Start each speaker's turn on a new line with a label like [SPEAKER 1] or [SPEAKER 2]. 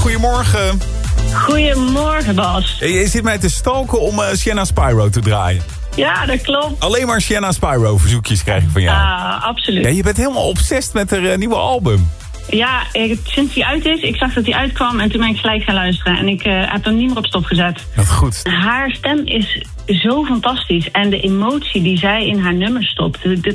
[SPEAKER 1] goedemorgen.
[SPEAKER 2] Goedemorgen, Bas.
[SPEAKER 1] Je zit mij te stalken om Sienna Spyro te draaien.
[SPEAKER 2] Ja, dat klopt.
[SPEAKER 1] Alleen maar Sienna Spyro verzoekjes krijg ik van jou.
[SPEAKER 2] Absoluut.
[SPEAKER 1] Ja, je bent helemaal obsessed met haar nieuwe album.
[SPEAKER 2] Ja, sinds die uit is, ik zag dat die uitkwam en toen ben ik gelijk gaan luisteren. En ik heb hem niet meer op stop gezet.
[SPEAKER 1] Dat goed.
[SPEAKER 2] Haar stem is zo fantastisch. En de emotie die zij in haar nummers stopt,